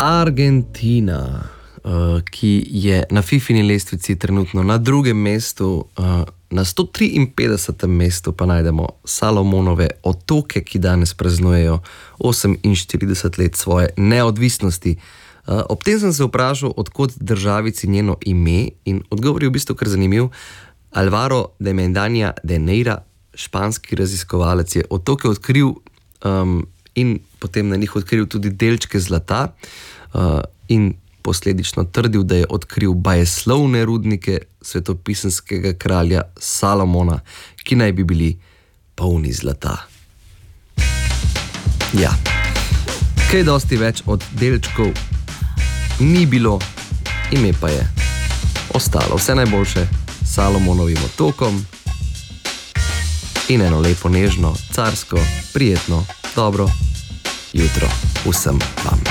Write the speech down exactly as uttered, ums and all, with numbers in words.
Argentina, uh, ki je na Fifini lestvici trenutno na drugem mestu, uh, na sto triinpetdesetem mestu pa najdemo Salomonove otoke, ki danes praznujejo oseminštirideset let svoje neodvisnosti. Uh, ob tem sem se vprašal, odkot državici njeno ime, in odgovor je v bistvu kar zanimiv. Alvaro de Mendaña de Neira, španski raziskovalec, je otoke odkril um, in potem na njih odkril tudi delčke zlata uh, in posledično trdil, da je odkril bajeslovne rudnike svetopisemskega kralja Salomona, ki naj bi bili polni zlata. Ja, kaj dosti več od delčkov ni bilo, ime pa je ostalo. Vse najboljše Salomonovim otokom in eno lepo, nežno, carsko, prijetno, dobro jutro vsem vam.